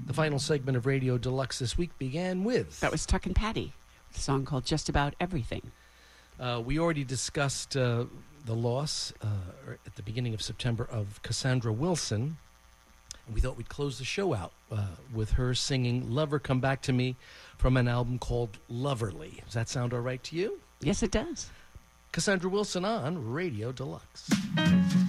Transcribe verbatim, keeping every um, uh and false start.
The final segment of Radio Deluxe this week began with... That was Tuck and Patty, with a song called Just About Everything. Uh, we already discussed uh, the loss uh, at the beginning of September of Cassandra Wilson. And we thought we'd close the show out uh, with her singing Lover Come Back to Me from an album called Loverly. Does that sound all right to you? Yes, it does. Cassandra Wilson on Radio Deluxe.